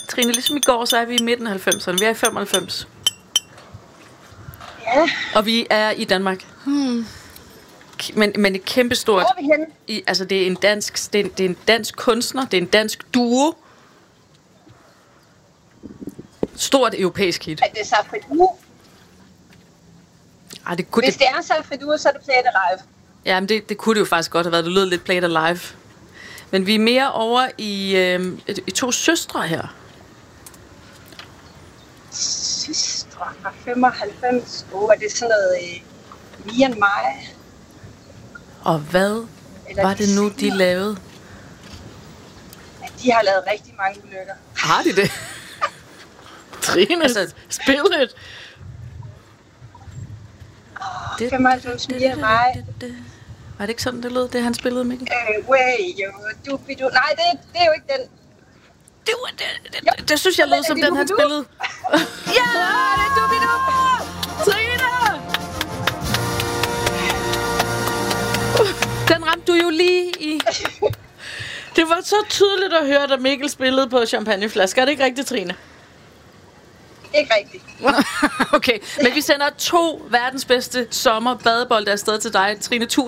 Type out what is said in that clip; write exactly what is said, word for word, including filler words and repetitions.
Trine, ligesom i går, så er vi i midten af halvfemserne. Vi er i femoghalvfems. Ja. Og vi er i Danmark. Hmm. Men, men et kæmpestort... Hvor er vi henne? I, altså, det er en dansk, det er en, det er en dansk kunstner. Det er en dansk duo. Stort europæisk hit. Er det Safri Duo? Ej, det kunne Hvis det... det er Safri Duo, så er det Play It Alive. Ja, men det, det kunne det jo faktisk godt have været. Det lød lidt Play It Alive. Men vi er mere over i, øh, i to søstre her. Søstre fra femoghalvfems. Åh, oh, er det sådan noget øh, Me and My? Og hvad Eller var det nu, de senere? lavede? Ja, de har lavet rigtig mange ulykker. Har de det? Trine, Altså- spil lidt. Oh, femoghalvfems Me and My. Var det ikke sådan, det lød, det han spillede, Mikkel? Øh, way, jo, dubidu. Nej, det, er- det er jo ikke den. Det, var, det, det, det, det synes jeg lød som den, han spillede. Ja, det er Dubidu! Trine! Den ramte du jo lige i. Det var så tydeligt at høre, da Mikkel spillede på champagneflasker. Er det ikke rigtigt, Trine? Ikke rigtigt. Okay, men vi sender to verdens bedste sommer badebolde afsted til dig. Trine, tusind